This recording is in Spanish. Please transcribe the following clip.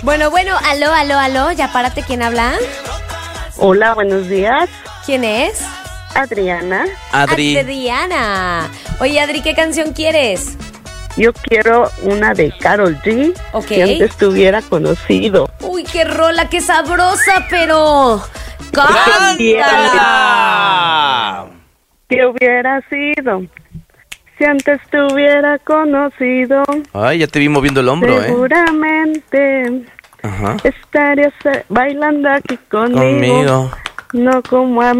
Bueno, aló, ya párate, ¿quién habla? Hola, buenos días. ¿Quién es? Adriana. Adriana. Oye, Adri, ¿qué canción quieres? Yo quiero una de Karol G. Ok. Si antes te hubiera conocido. Uy, qué rola, qué sabrosa, pero... ¡Cántala! ¿Qué hubiera sido si antes te hubiera conocido? Ay, ya te vi moviendo el hombro, Seguramente Ajá. estarías bailando aquí conmigo. No como a